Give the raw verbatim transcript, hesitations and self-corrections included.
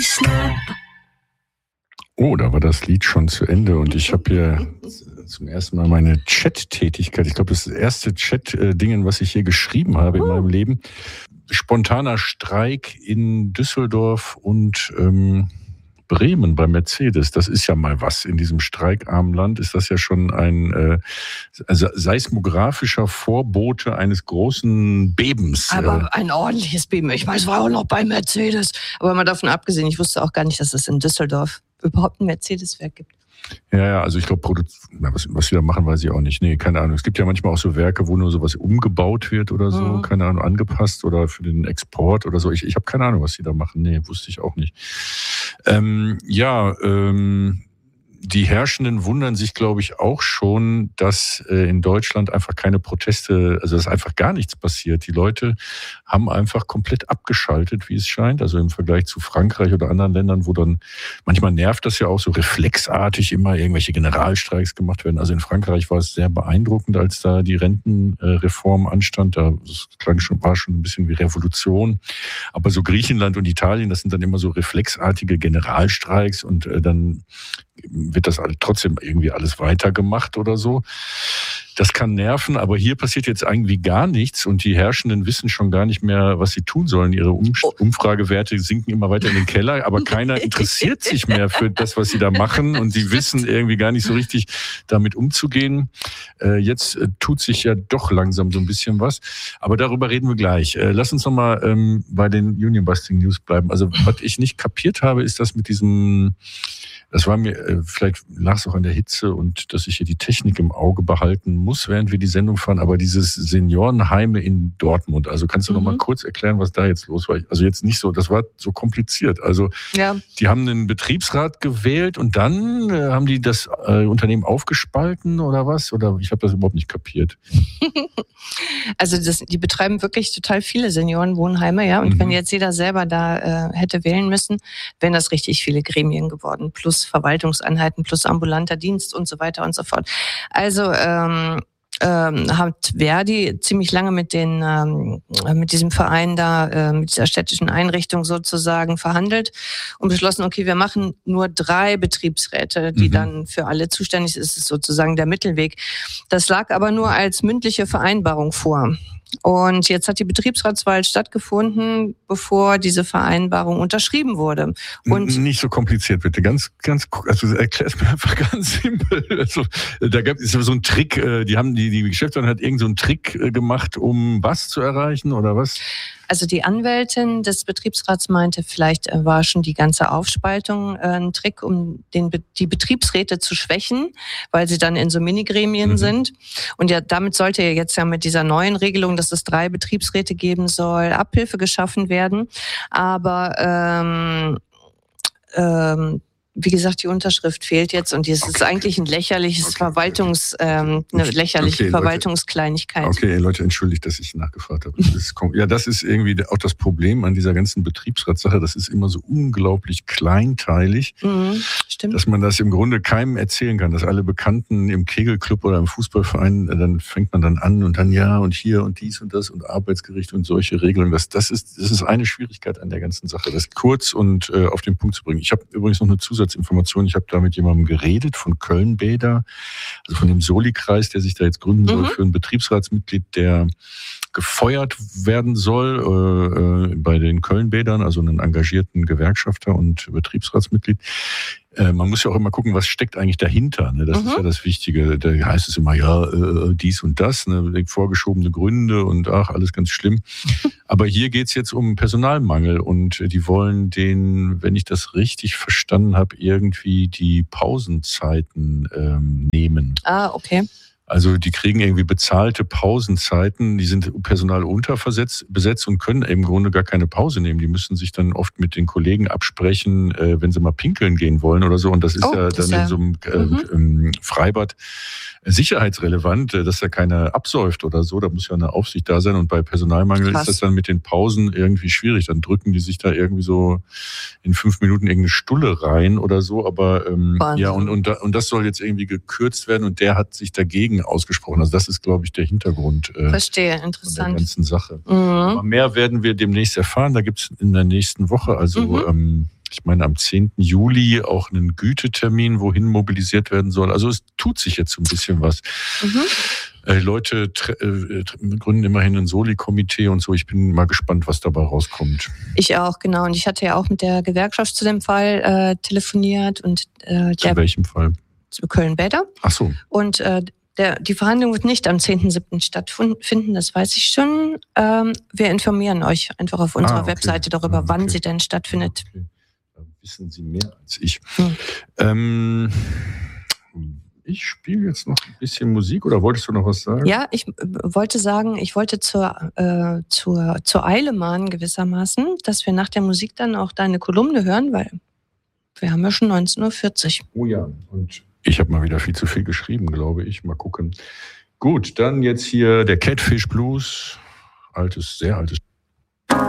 Oh, da war das Lied schon zu Ende und ich habe hier zum ersten Mal meine Chat-Tätigkeit. Ich glaube, das ist das erste Chat-Ding, was ich hier geschrieben habe in meinem Leben. Spontaner Streik in Düsseldorf und ähm, Bremen bei Mercedes. Das ist ja mal was. In diesem streikarmen Land ist das ja schon ein äh, also seismografischer Vorbote eines großen Bebens. Aber ein ordentliches Beben. Ich meine, es war auch noch bei Mercedes. Aber mal davon abgesehen, ich wusste auch gar nicht, dass es in Düsseldorf überhaupt ein Mercedes-Werk gibt. Ja, ja, also ich glaube, was, was sie da machen, weiß ich auch nicht. Nee, keine Ahnung. Es gibt ja manchmal auch so Werke, wo nur sowas umgebaut wird oder so, mhm. keine Ahnung, angepasst oder für den Export oder so. Ich, ich habe keine Ahnung, was sie da machen. Nee, wusste ich auch nicht. Ähm, ja, ähm, die Herrschenden wundern sich, glaube ich, auch schon, dass äh, in Deutschland einfach keine Proteste, also dass einfach gar nichts passiert. Die Leute haben einfach komplett abgeschaltet, wie es scheint. Also im Vergleich zu Frankreich oder anderen Ländern, wo dann, manchmal nervt das ja auch so reflexartig immer irgendwelche Generalstreiks gemacht werden. Also in Frankreich war es sehr beeindruckend, als da die Rentenreform anstand. Da das klang schon, war schon ein bisschen wie Revolution. Aber so Griechenland und Italien, das sind dann immer so reflexartige Generalstreiks und äh, dann wird das trotzdem irgendwie alles weitergemacht oder so. Das kann nerven, aber hier passiert jetzt irgendwie gar nichts und die Herrschenden wissen schon gar nicht mehr, was sie tun sollen. Ihre um- Umfragewerte sinken immer weiter in den Keller, aber keiner interessiert sich mehr für das, was sie da machen und sie wissen irgendwie gar nicht so richtig, damit umzugehen. Äh, jetzt äh, tut sich ja doch langsam so ein bisschen was, aber darüber reden wir gleich. Äh, lass uns nochmal ähm, bei den Union Busting News bleiben. Also was ich nicht kapiert habe, ist das mit diesem... Das war mir, äh, vielleicht lag es auch an der Hitze und dass ich hier die Technik im Auge behalten muss, während wir die Sendung fahren, aber dieses Seniorenheime in Dortmund, also kannst du mhm. noch mal kurz erklären, was da jetzt los war? Also jetzt nicht so, das war so kompliziert. Also ja. Die haben einen Betriebsrat gewählt und dann äh, haben die das äh, Unternehmen aufgespalten oder was? Oder ich habe das überhaupt nicht kapiert. Also das, die betreiben wirklich total viele Seniorenwohnheime, ja. Und mhm. wenn jetzt jeder selber da äh, hätte wählen müssen, wären das richtig viele Gremien geworden, plus Verwaltungseinheiten, plus ambulanter Dienst und so weiter und so fort. Also ähm, ähm, hat Verdi ziemlich lange mit den ähm, mit diesem Verein da, äh, mit dieser städtischen Einrichtung sozusagen verhandelt und beschlossen, okay, wir machen nur drei Betriebsräte, die mhm. dann für alle zuständig sind. Das ist sozusagen der Mittelweg. Das lag aber nur als mündliche Vereinbarung vor. Und jetzt hat die Betriebsratswahl stattgefunden, bevor diese Vereinbarung unterschrieben wurde. Und nicht so kompliziert, bitte. Ganz, ganz, also erklär es mir einfach ganz simpel. Also, da gab es so einen Trick, die haben, die, die Geschäftsführerin hat irgend so einen Trick gemacht, um was zu erreichen oder was? Also die Anwältin des Betriebsrats meinte, vielleicht war schon die ganze Aufspaltung ein Trick, um den, die Betriebsräte zu schwächen, weil sie dann in so Minigremien mhm. sind. Und ja, damit sollte ja jetzt ja mit dieser neuen Regelung, dass es drei Betriebsräte geben soll, Abhilfe geschaffen werden. Aber ähm, ähm, wie gesagt, die Unterschrift fehlt jetzt und es okay. ist eigentlich ein lächerliches okay. Verwaltungs, ähm, eine lächerliche okay, Verwaltungskleinigkeit. Okay, Leute, entschuldigt, dass ich nachgefragt habe. Das ist, ja, das ist irgendwie auch das Problem an dieser ganzen Betriebsratssache. Das ist immer so unglaublich kleinteilig, mhm, stimmt. dass man das im Grunde keinem erzählen kann, dass alle Bekannten im Kegelclub oder im Fußballverein, dann fängt man dann an und dann ja und hier und dies und das und Arbeitsgericht und solche Regelungen. Das, das ist, das ist eine Schwierigkeit an der ganzen Sache, das kurz und äh, auf den Punkt zu bringen. Ich habe übrigens noch eine Zusatz Zusatzinformation. Ich habe da mit jemandem geredet von Köln-Bäder, also von dem Soli-Kreis, der sich da jetzt gründen soll, mhm. für ein Betriebsratsmitglied, der gefeuert werden soll äh, bei den Köln-Bädern, also einen engagierten Gewerkschafter und Betriebsratsmitglied. Äh, man muss ja auch immer gucken, was steckt eigentlich dahinter. Ne? Das mhm. ist ja das Wichtige. Da heißt es immer, ja, äh, dies und das, ne? Vorgeschobene Gründe und ach, alles ganz schlimm. Aber hier geht's jetzt um Personalmangel und die wollen den, wenn ich das richtig verstanden habe, irgendwie die Pausenzeiten ähm, nehmen. Ah, okay. Also die kriegen irgendwie bezahlte Pausenzeiten, die sind personal unterbesetzt besetzt und können im Grunde gar keine Pause nehmen. Die müssen sich dann oft mit den Kollegen absprechen, äh, wenn sie mal pinkeln gehen wollen oder so. Und das ist oh, ja das dann ja. in so einem äh, mhm. Freibad sicherheitsrelevant, dass da keiner absäuft oder so. Da muss ja eine Aufsicht da sein. Und bei Personalmangel Krass. Ist das dann mit den Pausen irgendwie schwierig. Dann drücken die sich da irgendwie so in fünf Minuten irgendeine Stulle rein oder so. Aber ähm, ja, und, und, und das soll jetzt irgendwie gekürzt werden. Und der hat sich dagegen ausgesprochen. Also das ist, glaube ich, der Hintergrund äh, Verstehe, interessant. der ganzen Sache. Mhm. Aber mehr werden wir demnächst erfahren. Da gibt es in der nächsten Woche, also mhm. ähm, ich meine, am zehnten Juli auch einen Gütetermin, wohin mobilisiert werden soll. Also es tut sich jetzt so ein bisschen was. Mhm. Äh, Leute äh, gründen immerhin ein Soli-Komitee und so. Ich bin mal gespannt, was dabei rauskommt. Ich auch, genau. Und ich hatte ja auch mit der Gewerkschaft zu dem Fall äh, telefoniert. Und, äh, zu welchem Fall? Zu Köln-Bäder. Ach so. Und äh, Der, die Verhandlung wird nicht am zehnten siebten stattfinden, das weiß ich schon. Ähm, wir informieren euch einfach auf unserer ah, okay. Webseite darüber, ah, okay. wann sie denn stattfindet. Okay. Da wissen Sie mehr als ich. Hm. Ähm, ich spiele jetzt noch ein bisschen Musik, oder wolltest du noch was sagen? Ja, ich äh, wollte sagen, ich wollte zur, äh, zur, zur Eile mahnen gewissermaßen, dass wir nach der Musik dann auch deine Kolumne hören, weil wir haben ja schon neunzehn Uhr vierzig. Oh ja, und ich habe mal wieder viel zu viel geschrieben, glaube ich. Mal gucken. Gut, dann jetzt hier der Catfish Blues. Altes, sehr altes